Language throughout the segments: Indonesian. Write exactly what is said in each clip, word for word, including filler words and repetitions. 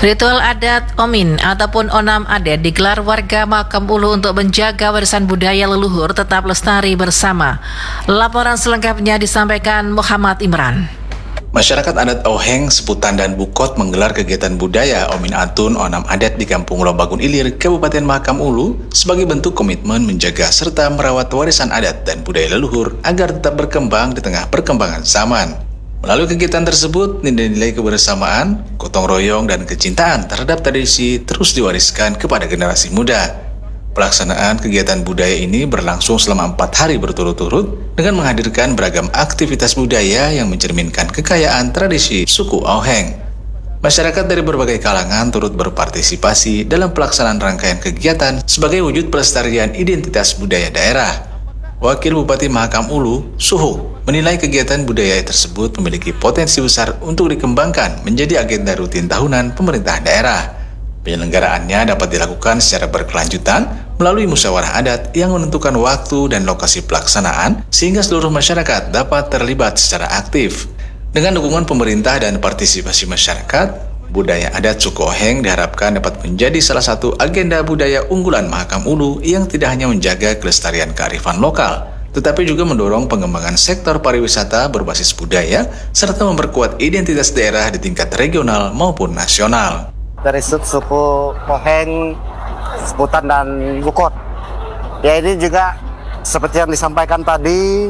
Ritual adat Omin ataupun Onam Adet digelar warga Makam Ulu untuk menjaga warisan budaya leluhur tetap lestari bersama. Laporan selengkapnya disampaikan Muhammad Imran. Masyarakat adat Oheng, Seputan, dan Bukot menggelar kegiatan budaya Omin Atun Onam Adet di Kampung Lombagun Ilir, Kabupaten Makam Ulu sebagai bentuk komitmen menjaga serta merawat warisan adat dan budaya leluhur agar tetap berkembang di tengah perkembangan zaman. Melalui kegiatan tersebut, nilai-nilai kebersamaan, gotong royong, dan kecintaan terhadap tradisi terus diwariskan kepada generasi muda. Pelaksanaan kegiatan budaya ini berlangsung selama empat hari berturut-turut dengan menghadirkan beragam aktivitas budaya yang mencerminkan kekayaan tradisi suku Oheng. Masyarakat dari berbagai kalangan turut berpartisipasi dalam pelaksanaan rangkaian kegiatan sebagai wujud pelestarian identitas budaya daerah. Wakil Bupati Mahakam Ulu, Suho, menilai kegiatan budaya tersebut memiliki potensi besar untuk dikembangkan menjadi agenda rutin tahunan pemerintah daerah. Penyelenggaraannya dapat dilakukan secara berkelanjutan melalui musyawarah adat yang menentukan waktu dan lokasi pelaksanaan sehingga seluruh masyarakat dapat terlibat secara aktif. Dengan dukungan pemerintah dan partisipasi masyarakat, budaya adat suku Oheng diharapkan dapat menjadi salah satu agenda budaya unggulan Mahakam Ulu yang tidak hanya menjaga kelestarian kearifan lokal, tetapi juga mendorong pengembangan sektor pariwisata berbasis budaya serta memperkuat identitas daerah di tingkat regional maupun nasional. Dari suku Oheng, Seputan, dan Bukot. Ya, ini juga seperti yang disampaikan tadi,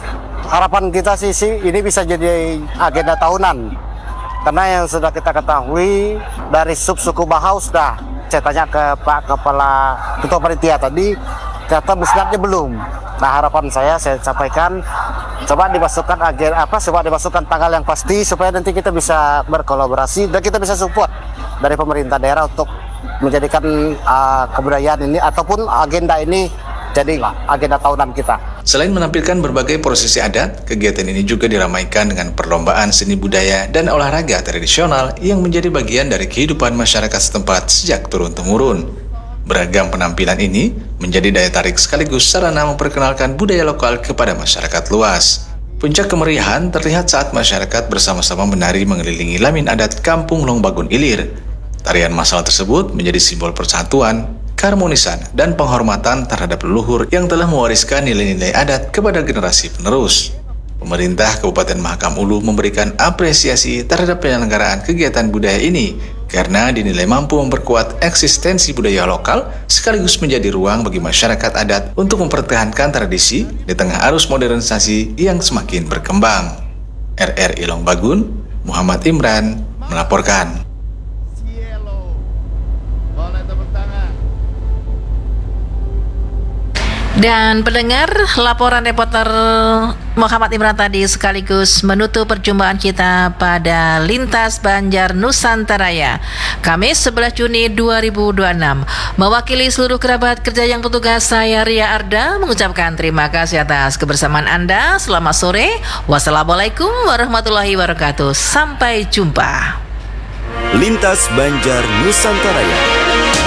harapan kita sih, sih ini bisa jadi agenda tahunan. Karena yang sudah kita ketahui dari sub-suku Bahau sudah, saya tanya ke Pak Kepala Ketua Panitia tadi, ternyata musnahnya belum. Nah, harapan saya saya sampaikan coba dimasukkan agen apa, coba dimasukkan tanggal yang pasti supaya nanti kita bisa berkolaborasi dan kita bisa support dari pemerintah daerah untuk menjadikan uh, kebudayaan ini ataupun agenda ini jadi agenda tahunan kita. Selain menampilkan berbagai prosesi adat, kegiatan ini juga diramaikan dengan perlombaan seni budaya dan olahraga tradisional yang menjadi bagian dari kehidupan masyarakat setempat sejak turun-temurun. Beragam penampilan ini menjadi daya tarik sekaligus sarana memperkenalkan budaya lokal kepada masyarakat luas. Puncak kemeriahan terlihat saat masyarakat bersama-sama menari mengelilingi lamin adat Kampung Lombagun Ilir. Tarian massal tersebut menjadi simbol persatuan, keharmonisan, dan penghormatan terhadap leluhur yang telah mewariskan nilai-nilai adat kepada generasi penerus. Pemerintah Kabupaten Mahakam Ulu memberikan apresiasi terhadap penyelenggaraan kegiatan budaya ini karena dinilai mampu memperkuat eksistensi budaya lokal sekaligus menjadi ruang bagi masyarakat adat untuk mempertahankan tradisi di tengah arus modernisasi yang semakin berkembang. R R I Lombagun, Muhammad Imran melaporkan. Dan pendengar, laporan reporter Muhammad Imran tadi sekaligus menutup perjumpaan kita pada Lintas Banjar Nusantaraya Kamis sebelas Juni dua ribu dua puluh enam. Mewakili seluruh kerabat kerja yang petugas, saya Ria Arda mengucapkan terima kasih atas kebersamaan Anda. Selamat sore. Wassalamualaikum warahmatullahi wabarakatuh. Sampai jumpa. Lintas Banjar Nusantaraya.